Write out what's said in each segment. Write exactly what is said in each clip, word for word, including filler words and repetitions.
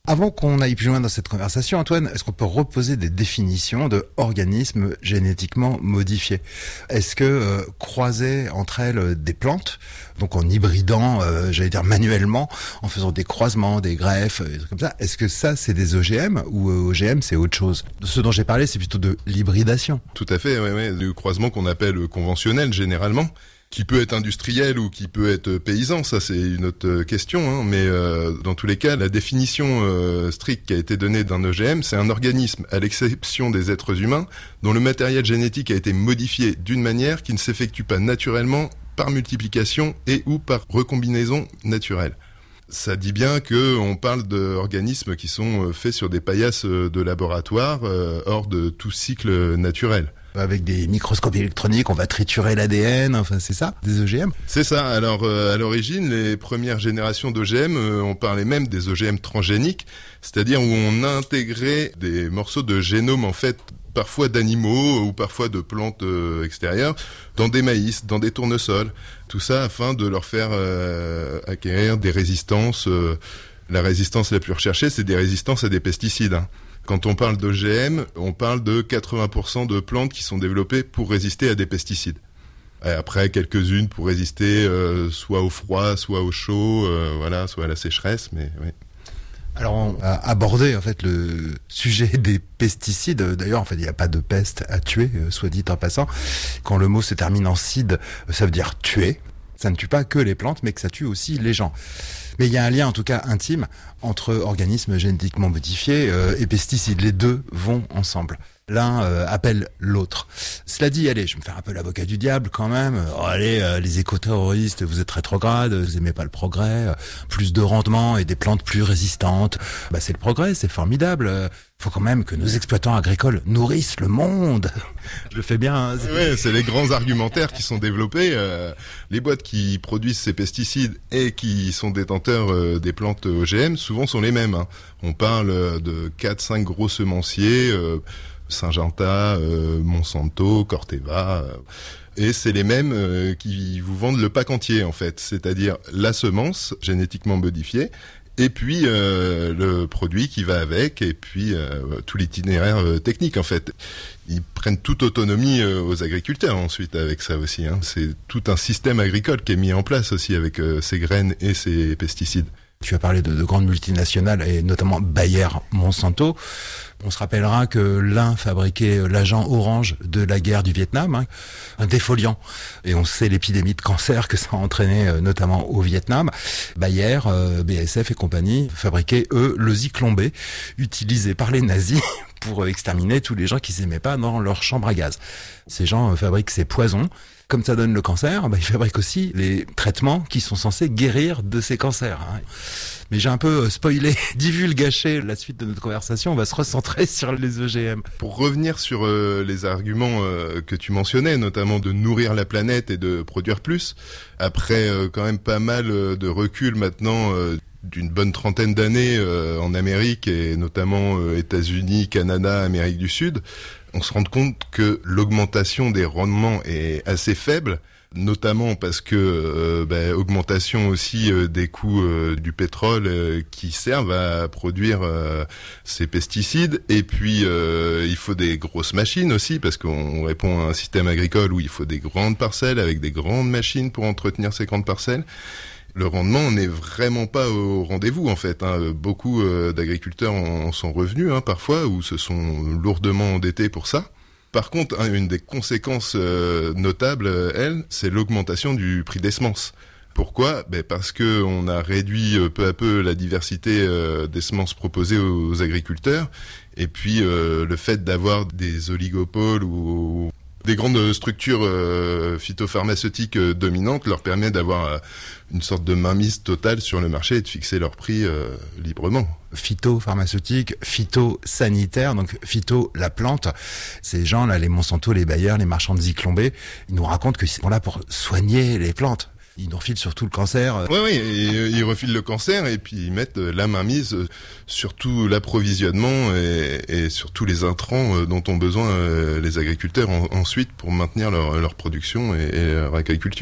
Avant qu'on aille plus loin dans cette conversation, Antoine, est-ce qu'on peut reposer des définitions de organismes génétiquement modifiés ? Est-ce que euh, croiser entre elles des plantes, donc en hybridant, euh, j'allais dire manuellement, en faisant des croisements, des greffes, des trucs comme ça, est-ce que ça c'est des O G M ou euh, O G M c'est autre chose ? Ce dont j'ai parlé, c'est plutôt de l'hybridation. Tout à fait, oui, oui. Le croisement qu'on appelle conventionnel généralement, qui peut être industriel ou qui peut être paysan, ça c'est une autre question, hein, mais euh, dans tous les cas, la définition euh, stricte qui a été donnée d'un O G M, c'est un organisme, à l'exception des êtres humains, dont le matériel génétique a été modifié d'une manière qui ne s'effectue pas naturellement par multiplication et ou par recombinaison naturelle. Ça dit bien que on parle d'organismes qui sont faits sur des paillasses de laboratoire, euh, hors de tout cycle naturel. Avec des microscopes électroniques, on va triturer l'A D N, enfin c'est ça, des O G M ? C'est ça. Alors euh, à l'origine, les premières générations d'O G M, euh, on parlait même des O G M transgéniques, c'est-à-dire où on a intégré des morceaux de génome en fait, parfois d'animaux ou parfois de plantes euh, extérieures, dans des maïs, dans des tournesols. Tout ça afin de leur faire euh, acquérir des résistances. Euh, la résistance la plus recherchée, c'est des résistances à des pesticides, hein. Quand on parle d'O G M, on parle de quatre-vingts pour cent de plantes qui sont développées pour résister à des pesticides. Et après, quelques-unes pour résister euh, soit au froid, soit au chaud, euh, voilà, soit à la sécheresse, mais oui. Alors on a abordé en fait le sujet des pesticides. D'ailleurs, en fait, il n'y a pas de peste à tuer, euh, soit dit en passant. Quand le mot se termine en cide, ça veut dire tuer. Ça ne tue pas que les plantes, mais que ça tue aussi les gens. Mais il y a un lien, en tout cas intime, entre organismes génétiquement modifiés euh, et pesticides. Les deux vont ensemble. L'un euh, appelle l'autre. Cela dit, allez, je vais me faire un peu l'avocat du diable quand même. Oh, allez, euh, les éco-terroristes, vous êtes rétrogrades, vous aimez pas le progrès. Euh, plus de rendement et des plantes plus résistantes. Bah, c'est le progrès, c'est formidable. Euh, faut quand même que nos exploitants agricoles nourrissent le monde. Je le fais bien. Hein, c'est... Oui, c'est les grands argumentaires qui sont développés. Euh, les boîtes qui produisent ces pesticides et qui sont détenteurs euh, des plantes O G M, souvent sont les mêmes. Hein. On parle de quatre cinq gros semenciers, euh, Syngenta, euh, Monsanto, Corteva... Euh, et c'est les mêmes euh, qui vous vendent le pack entier, en fait. C'est-à-dire la semence génétiquement modifiée, et puis euh, le produit qui va avec, et puis euh, tout l'itinéraire euh, technique, en fait. Ils prennent toute autonomie euh, aux agriculteurs, ensuite, avec ça aussi. Hein. C'est tout un système agricole qui est mis en place aussi, avec euh, ces graines et ces pesticides. Tu as parlé de, de grandes multinationales, et notamment Bayer, Monsanto. On se rappellera que l'un fabriquait l'agent orange de la guerre du Vietnam, hein, un défoliant. Et on sait l'épidémie de cancer que ça a entraîné, euh, notamment au Vietnam. Bayer, euh, B A S F et compagnie fabriquaient, eux, le Zyklon B, utilisé par les nazis pour exterminer tous les gens qui s'aimaient pas dans leur chambre à gaz. Ces gens euh, fabriquent ces poisons. Comme ça donne le cancer, bah, ils fabriquent aussi les traitements qui sont censés guérir de ces cancers. Hein. Mais j'ai un peu spoilé, divulgaché la suite de notre conversation. On va se recentrer sur les O G M. Pour revenir sur euh, les arguments euh, que tu mentionnais, notamment de nourrir la planète et de produire plus, après euh, quand même pas mal euh, de recul maintenant, euh, d'une bonne trentaine d'années euh, en Amérique et notamment euh, États-Unis, Canada, Amérique du Sud, on se rend compte que l'augmentation des rendements est assez faible, notamment parce que euh, bah, augmentation aussi euh, des coûts euh, du pétrole euh, qui servent à produire euh, ces pesticides, et puis euh, il faut des grosses machines aussi, parce qu'on répond à un système agricole où il faut des grandes parcelles avec des grandes machines pour entretenir ces grandes parcelles. Le rendement n'est vraiment pas au rendez-vous, en fait. Hein. Beaucoup euh, d'agriculteurs en sont revenus, hein, parfois, ou se sont lourdement endettés pour ça. Par contre, hein, une des conséquences euh, notables, euh, elle, c'est l'augmentation du prix des semences. Pourquoi ? Ben parce que on a réduit euh, peu à peu la diversité euh, des semences proposées aux, aux agriculteurs, et puis euh, le fait d'avoir des oligopoles ou des grandes structures euh, phytopharmaceutiques euh, dominantes leur permet d'avoir euh, une sorte de mainmise totale sur le marché et de fixer leur prix euh, librement. Phytopharmaceutique, phytosanitaire, donc phyto, la plante. Ces gens-là, les Monsanto, les Bayer, les marchands de Zyklon B, ils nous racontent qu'ils sont là pour soigner les plantes. Ils nous refilent surtout le cancer. Oui, oui, et, ils refilent le cancer et puis ils mettent la mainmise sur tout l'approvisionnement et, et sur tous les intrants dont ont besoin les agriculteurs en, ensuite pour maintenir leur, leur production et, et leur agriculture.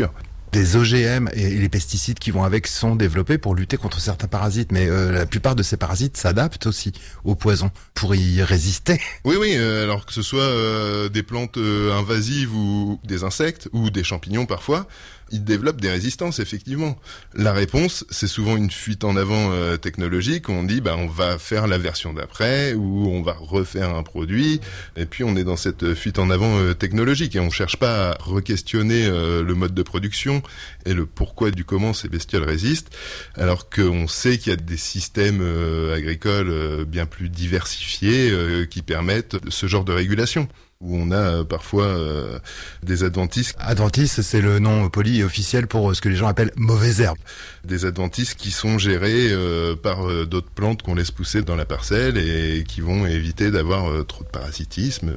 des O G M et les pesticides qui vont avec sont développés pour lutter contre certains parasites, mais euh, la plupart de ces parasites s'adaptent aussi aux poisons pour y résister. Oui, oui, euh, alors que ce soit euh, des plantes euh, invasives ou des insectes ou des champignons parfois, ils développent des résistances, effectivement. La réponse, c'est souvent une fuite en avant euh, technologique, où on dit bah on va faire la version d'après, ou on va refaire un produit, et puis on est dans cette fuite en avant euh, technologique, et on cherche pas à re-questionner euh, le mode de production et le pourquoi du comment ces bestioles résistent, alors qu'on sait qu'il y a des systèmes euh, agricoles euh, bien plus diversifiés euh, qui permettent ce genre de régulation, où on a euh, parfois euh, des adventices. Adventices, c'est le nom poli et officiel pour ce que les gens appellent mauvaises herbes. Des adventices qui sont gérés euh, par euh, d'autres plantes qu'on laisse pousser dans la parcelle et qui vont éviter d'avoir euh, trop de parasitisme.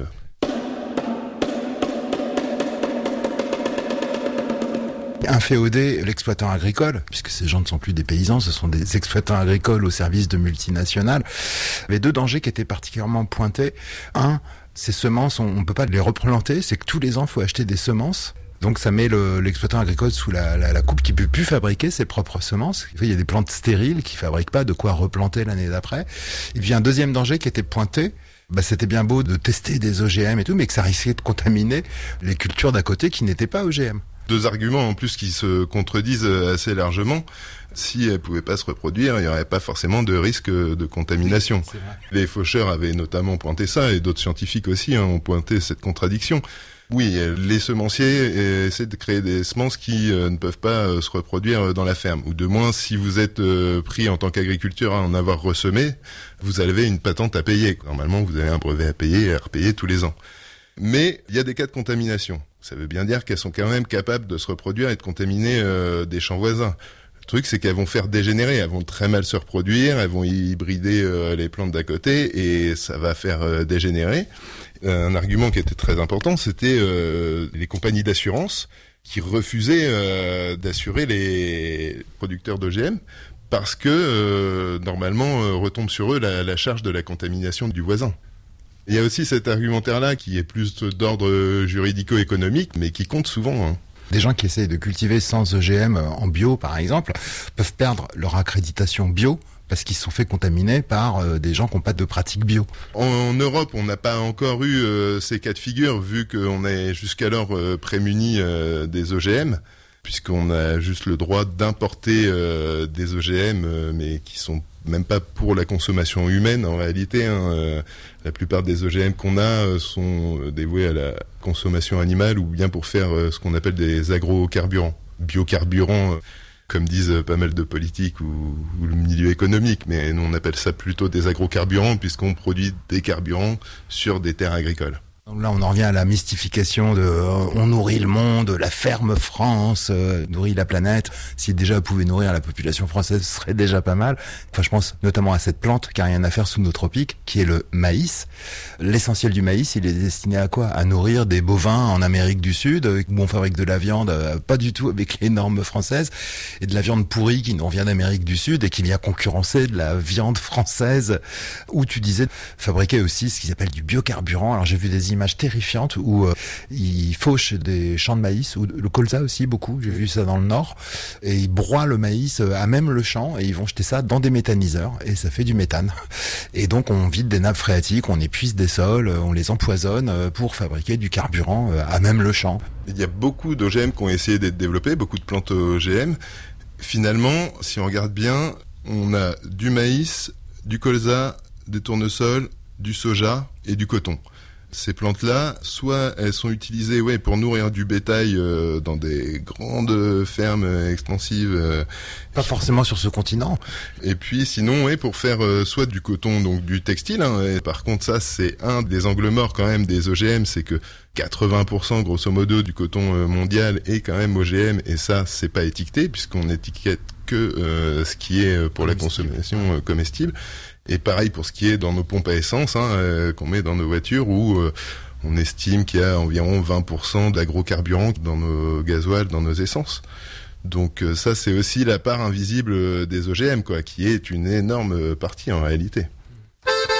Un féodé, l'exploitant agricole, puisque ces gens ne sont plus des paysans, ce sont des exploitants agricoles au service de multinationales, avait deux dangers qui étaient particulièrement pointés. Un, ces semences, on ne peut pas les replanter, c'est que tous les ans, il faut acheter des semences. Donc ça met le, l'exploitant agricole sous la, la, la coupe, qui ne peut plus fabriquer ses propres semences. Il y a des plantes stériles qui ne fabriquent pas de quoi replanter l'année d'après. Et puis un deuxième danger qui était pointé, bah, c'était bien beau de tester des O G M et tout, mais que ça risquait de contaminer les cultures d'à côté qui n'étaient pas O G M. Deux arguments en plus qui se contredisent assez largement. Si elles pouvaient pas se reproduire, il n'y aurait pas forcément de risque de contamination. Oui, les faucheurs avaient notamment pointé ça, et d'autres scientifiques aussi hein, ont pointé cette contradiction. Oui, les semenciers essaient de créer des semences qui euh, ne peuvent pas euh, se reproduire dans la ferme. Ou de moins, si vous êtes euh, pris en tant qu'agriculteur à en avoir ressemé, vous avez une patente à payer. Normalement, vous avez un brevet à payer et à repayer tous les ans. Mais il y a des cas de contamination. Ça veut bien dire qu'elles sont quand même capables de se reproduire et de contaminer euh, des champs voisins. Le truc, c'est qu'elles vont faire dégénérer, elles vont très mal se reproduire, elles vont hybrider euh, les plantes d'à côté et ça va faire euh, dégénérer. Un argument qui était très important, c'était euh, les compagnies d'assurance qui refusaient euh, d'assurer les producteurs d'O G M parce que euh, normalement euh, retombe sur eux la, la charge de la contamination du voisin. Il y a aussi cet argumentaire-là qui est plus d'ordre juridico-économique, mais qui compte souvent. Hein. Des gens qui essayent de cultiver sans O G M en bio, par exemple, peuvent perdre leur accréditation bio parce qu'ils se sont fait contaminer par euh, des gens qui n'ont pas de pratique bio. En, en Europe, on n'a pas encore eu euh, ces cas de figure, vu qu'on est jusqu'alors euh, prémunis euh, des O G M, puisqu'on a juste le droit d'importer euh, des O G M, euh, mais qui sont même pas pour la consommation humaine en réalité. Hein, euh, la plupart des O G M qu'on a euh, sont dévoués à la consommation animale ou bien pour faire euh, ce qu'on appelle des agrocarburants. Biocarburants, euh, comme disent pas mal de politiques ou, ou le milieu économique, mais nous on appelle ça plutôt des agrocarburants puisqu'on produit des carburants sur des terres agricoles. Donc là, on en revient à la mystification de euh, on nourrit le monde, la ferme France euh, nourrit la planète. Si déjà elle pouvait nourrir la population française, ce serait déjà pas mal. Enfin, je pense notamment à cette plante qui a rien à faire sous nos tropiques, qui est le maïs. L'essentiel du maïs, il est destiné à quoi? À nourrir des bovins en Amérique du Sud, où on fabrique de la viande euh, pas du tout avec les normes françaises, et de la viande pourrie qui nous vient d'Amérique du Sud et qui vient concurrencer de la viande française, où tu disais fabriquer aussi ce qu'ils appellent du biocarburant. Alors j'ai vu des images terrifiantes où euh, ils fauchent des champs de maïs, ou le colza aussi beaucoup, j'ai vu ça dans le Nord, et ils broient le maïs à même le champ et ils vont jeter ça dans des méthaniseurs et ça fait du méthane. Et donc on vide des nappes phréatiques, on épuise des sols, on les empoisonne pour fabriquer du carburant à même le champ. Il y a beaucoup d'O G M qui ont essayé d'être développés, beaucoup de plantes O G M. Finalement, si on regarde bien, on a du maïs, du colza, des tournesols, du soja et du coton. Ces plantes-là, soit elles sont utilisées ouais, pour nourrir du bétail euh, dans des grandes fermes extensives. Euh, Pas forcément sur ce continent. Et puis sinon, ouais, pour faire euh, soit du coton, donc du textile. Hein, et par contre, ça, c'est un des angles morts quand même des O G M, c'est que quatre-vingts pour cent grosso modo du coton euh, mondial est quand même O G M, et ça, c'est pas étiqueté, puisqu'on étiquette que euh, ce qui est pour la consommation euh, comestible. Et pareil pour ce qui est dans nos pompes à essence, hein, euh, qu'on met dans nos voitures, où euh, on estime qu'il y a environ vingt pour cent d'agrocarburants dans nos gasoils, dans nos essences. Donc euh, ça, c'est aussi la part invisible des O G M, quoi, qui est une énorme partie en réalité.